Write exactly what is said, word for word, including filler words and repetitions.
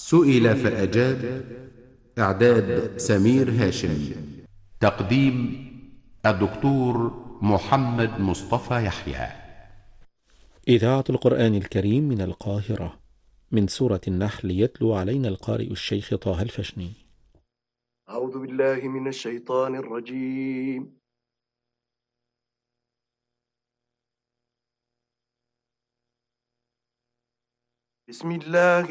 سئل فأجاب. إعداد سمير هاشم. تقديم الدكتور محمد مصطفى يحيى. إذاعة القرآن الكريم من القاهرة، من سورة النحل. يتلو علينا القارئ الشيخ طه الفشني. أعوذ بالله من الشيطان الرجيم. بسم الله